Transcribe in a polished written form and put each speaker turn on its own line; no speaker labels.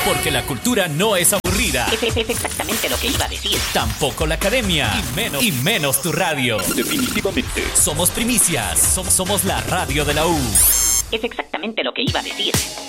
Porque la cultura no es aburrida.
Es exactamente lo que iba a decir.
Tampoco la academia. Y menos tu radio.
Definitivamente.
Somos primicias. Somos la radio de la U.
Es exactamente lo que iba a decir.